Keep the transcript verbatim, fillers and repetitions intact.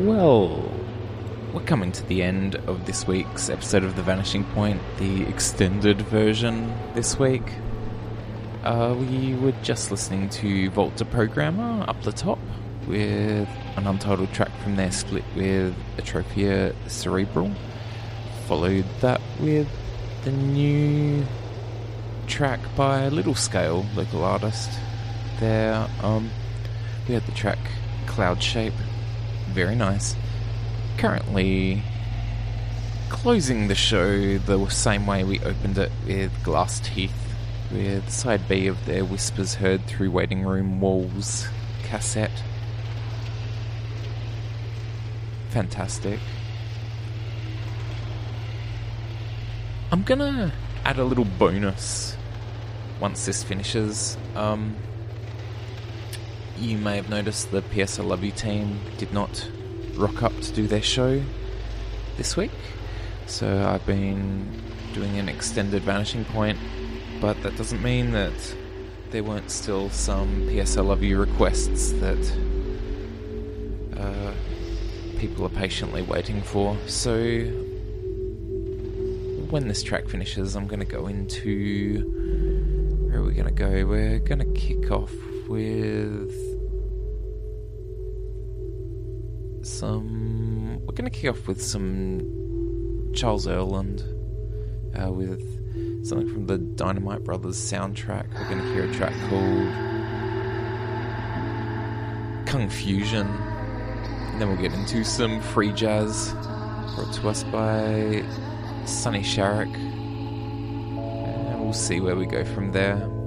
Well, we're coming to the end of this week's episode of The Vanishing Point, the extended version this week. Uh, we were just listening to Volta Programmer up the top with an untitled track from their split with Atropia Cerebral. Followed that with the new track by Little Scale, local artist there. Um, we had the track Cloud Shape, very nice. Currently closing the show the same way we opened it, with Glass Teeth, with side B of their Whispers Heard Through Waiting Room Walls cassette. Fantastic. I'm gonna add a little bonus once this finishes. Um, you may have noticed the P S I Love You team did not rock up to do their show this week, so I've been doing an extended Vanishing Point, but that doesn't mean that there weren't still some P S I Love You requests that uh, people are patiently waiting for. So when this track finishes, I'm going to go into... Where are we going to go? We're going to kick off with some... We're going to kick off with some Charles Earland, uh, with something from the Dynamite Brothers soundtrack. We're going to hear a track called Confusion, and then we'll get into some free jazz brought to us by Sonny Sharrock, and we'll see where we go from there.